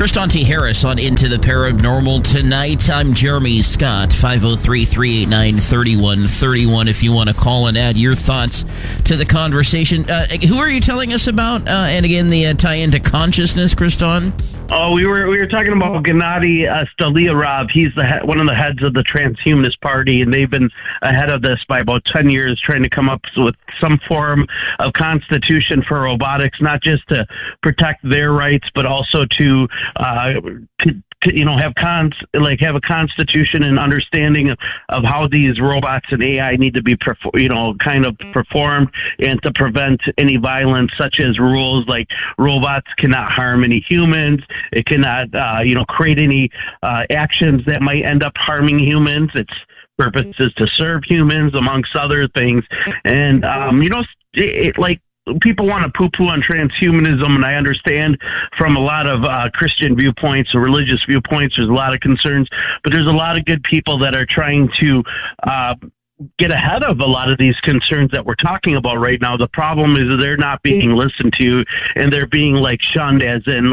Kristan T. Harris on Into the Paranormal tonight. I'm Jeremy Scott, 503-389-3131 if you want to call and add your thoughts to the conversation. Who are you telling us about? And again, the tie into consciousness, Kristan? Oh, we were talking about Gennady Stoliarov. He's one of the heads of the Transhumanist Party, and they've been ahead of this by about 10 years, trying to come up with some form of constitution for robotics, not just to protect their rights, but also to have a constitution and understanding of how these robots and AI need to be performed, and to prevent any violence, such as rules like robots cannot harm any humans. It cannot create any actions that might end up harming humans. Its purpose is to serve humans, amongst other things. And people want to poo-poo on transhumanism, and I understand from a lot of Christian viewpoints or religious viewpoints, there's a lot of concerns, but there's a lot of good people that are trying to get ahead of a lot of these concerns that we're talking about right now. The problem is that they're not being listened to, and they're being shunned, as in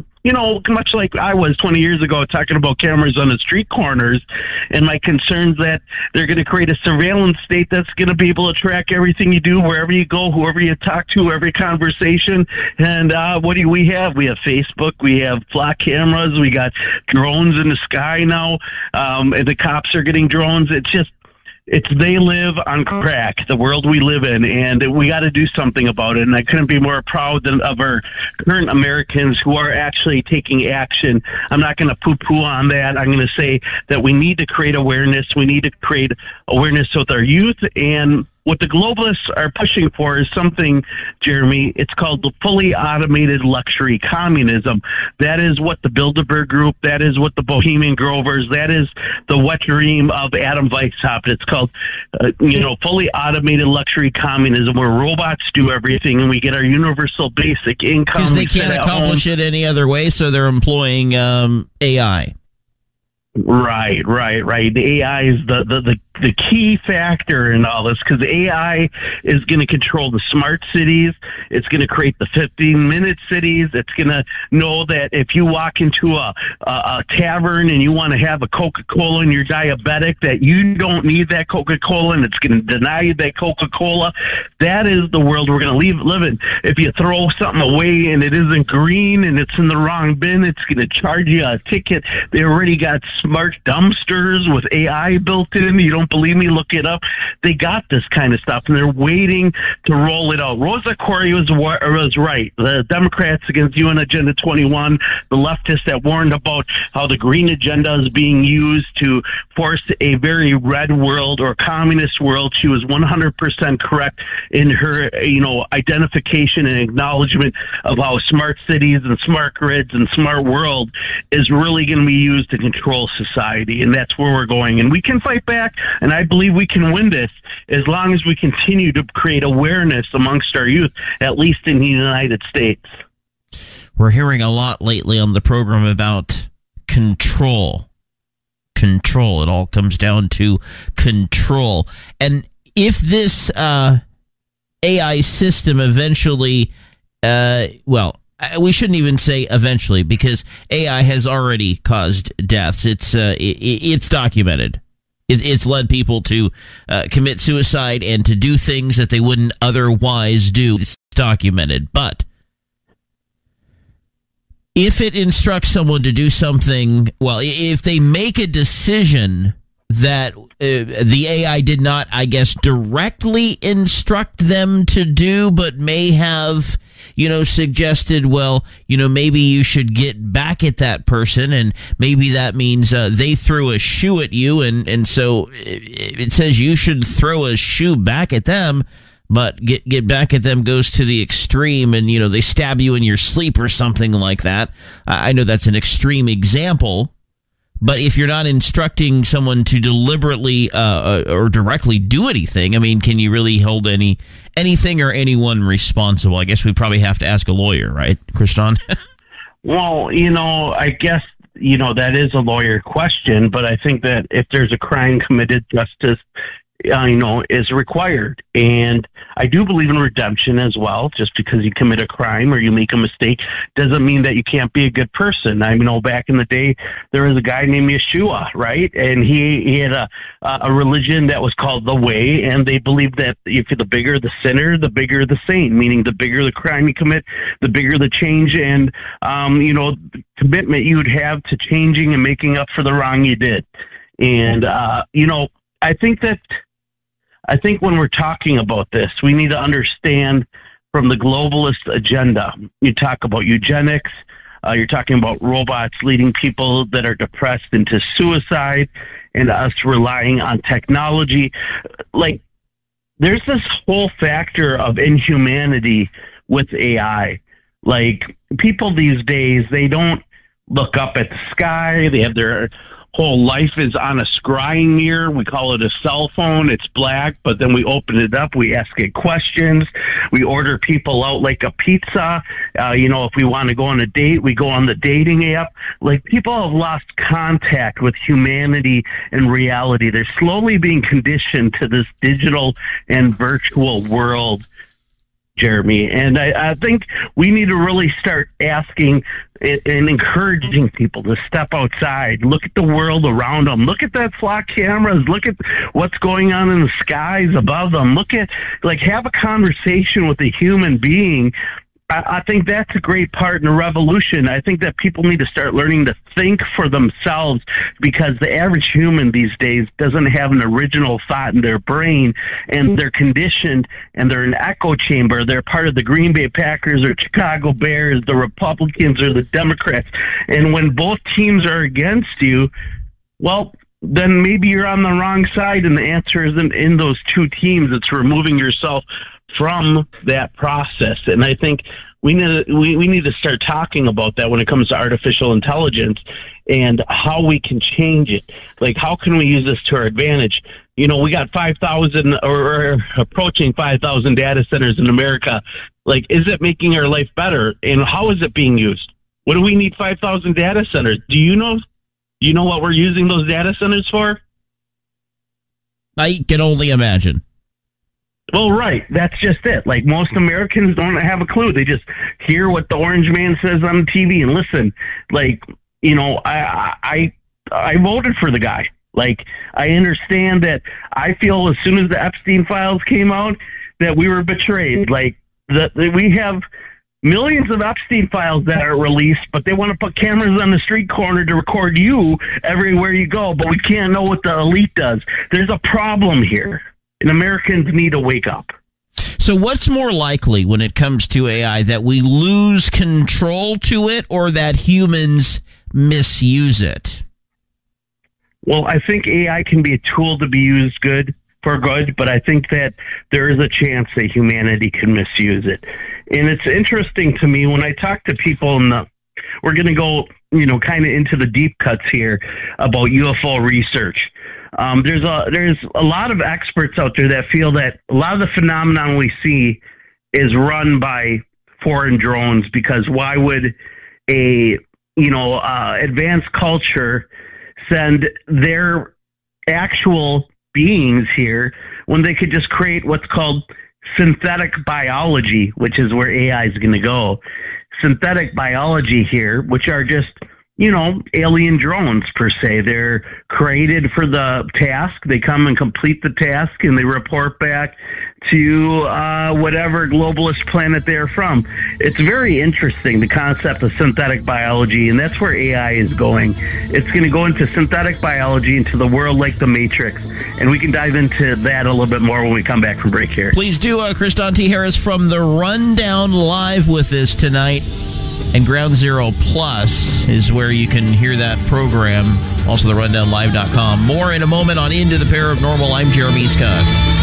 much like I was 20 years ago talking about cameras on the street corners, and my concerns that they're going to create a surveillance state that's going to be able to track everything you do, wherever you go, whoever you talk to, every conversation. And what do we have? We have Facebook, we have flock cameras, we got drones in the sky now, and the cops are getting drones. They live on crack, the world we live in, and we got to do something about it. And I couldn't be more proud of our current Americans who are actually taking action. I'm not going to poo-poo on that. I'm going to say that we need to create awareness. We need to create awareness with our youth, and what the globalists are pushing for is something, Jeremy, it's called the fully automated luxury communism. That is what the Bilderberg Group, that is what the Bohemian Grovers, that is the wet dream of Adam Weishaupt. It's called, fully automated luxury communism, where robots do everything and we get our universal basic income. Because they can't accomplish it any other way, so they're employing AI. Right. The AI is the key factor in all this, because AI is going to control the smart cities. It's going to create the 15-minute cities. It's going to know that if you walk into a tavern and you want to have a Coca-Cola and you're diabetic, that you don't need that Coca-Cola, and it's going to deny you that Coca-Cola. That is the world we're going to live in. If you throw something away and it isn't green and it's in the wrong bin, it's going to charge you a ticket. They already got smart dumpsters with AI built in. You don't believe me? Look it up. They got this kind of stuff, and they're waiting to roll it out. Rosa Koire was right. The Democrats against UN Agenda 21, the leftists that warned about how the green agenda is being used to force a very red world or communist world. She was 100% correct in her, identification and acknowledgement of how smart cities and smart grids and smart world is really going to be used to control society, and that's where we're going. And we can fight back, and I believe we can win this as long as we continue to create awareness amongst our youth, at least in the United States. We're hearing a lot lately on the program about control. Control. It all comes down to control. And if this AI system eventually, we shouldn't even say eventually, because AI has already caused deaths. It's documented. It's led people to commit suicide and to do things that they wouldn't otherwise do. It's documented. But if it instructs someone to do something, if they make a decision that the AI did not, I guess, directly instruct them to do, but may have, suggested, maybe you should get back at that person, and maybe that means they threw a shoe at you, and so it says you should throw a shoe back at them, but get back at them goes to the extreme, and, they stab you in your sleep or something like that. I know that's an extreme example, but if you're not instructing someone to deliberately or directly do anything, I mean, can you really hold anything or anyone responsible? I guess we probably have to ask a lawyer, right, Kristan? Well, I guess, that is a lawyer question, but I think that if there's a crime committed, justice is required. And I do believe in redemption as well. Just because you commit a crime or you make a mistake doesn't mean that you can't be a good person. I know back in the day, there was a guy named Yeshua, right? And he had a religion that was called the Way, and they believed that if the bigger the sinner, the bigger the saint, meaning the bigger the crime you commit, the bigger the change and, commitment you would have to changing and making up for the wrong you did. And, I think when we're talking about this, we need to understand from the globalist agenda. You talk about eugenics. You're talking about robots leading people that are depressed into suicide and us relying on technology. Like, there's this whole factor of inhumanity with AI. Like, people these days, they don't look up at the sky. They have their whole life is on a scrying mirror. We call it a cell phone. It's black, but then we open it up. We ask it questions. We order people out like a pizza. If we want to go on a date, we go on the dating app. Like, people have lost contact with humanity and reality. They're slowly being conditioned to this digital and virtual world, Jeremy. And I think we need to really start asking and encouraging people to step outside, look at the world around them, look at that flock cameras, look at what's going on in the skies above them, have a conversation with a human being. I think that's a great part in the revolution. I think that people need to start learning to think for themselves, because the average human these days doesn't have an original thought in their brain, and they're conditioned and they're an echo chamber. They're part of the Green Bay Packers or Chicago Bears, the Republicans or the Democrats. And when both teams are against you, well, then maybe you're on the wrong side, and the answer isn't in those two teams. It's removing yourself from that process. And I think we need to start talking about that when it comes to artificial intelligence and how we can change it. Like, how can we use this to our advantage? We got 5,000 or approaching 5,000 data centers in America. Like, is it making our life better? And how is it being used? What do we need 5,000 data centers? Do you know what we're using those data centers for? I can only imagine. Well, right. That's just it. Like, most Americans don't have a clue. They just hear what the orange man says on TV and listen. Like, I voted for the guy. Like, I understand that. I feel as soon as the Epstein files came out that we were betrayed. Like, we have millions of Epstein files that are released, but they want to put cameras on the street corner to record you everywhere you go, but we can't know what the elite does. There's a problem here. And Americans need to wake up. So what's more likely when it comes to AI, that we lose control to it or that humans misuse it? Well, I think AI can be a tool to be used for good, but I think that there is a chance that humanity can misuse it. And it's interesting to me when I talk to people we're going to go, kind of into the deep cuts here about UFO research. There's a lot of experts out there that feel that a lot of the phenomenon we see is run by foreign drones, because why would advanced culture send their actual beings here when they could just create what's called synthetic biology, which is where AI is going to go. Synthetic biology here, which are just alien drones per se. They're created for the task. They come and complete the task, and they report back to whatever globalist planet they're from. It's very interesting, the concept of synthetic biology, and that's where AI is going. It's going to go into synthetic biology, into the world like the Matrix, and we can dive into that a little bit more when we come back from break here. Please do. Kristan T. Harris from The Rundown live with us tonight. And Ground Zero Plus is where you can hear that program. Also, therundownlive.com. More in a moment on Into the Paranormal. I'm Jeremy Scott.